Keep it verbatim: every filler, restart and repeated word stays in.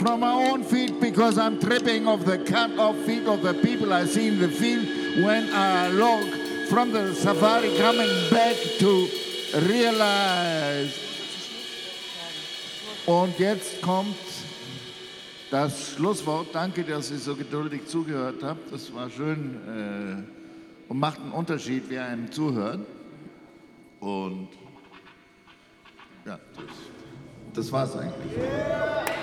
from my own feet because I'm tripping of the cut off feet of the people I see in the field when I log from the safari coming back to realize. Und jetzt kommt das Schlusswort. Danke, dass ihr so geduldig zugehört habt. Das war schön äh, und macht einen Unterschied, wer einem zuhört. Und ja, das, das war's eigentlich.